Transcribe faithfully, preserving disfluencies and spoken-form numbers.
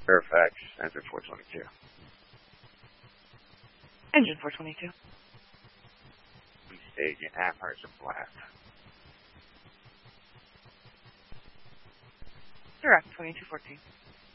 Fairfax, engine four twenty-two. Engine four twenty-two. We stage in Amherst and blast. Direct twenty-two fourteen.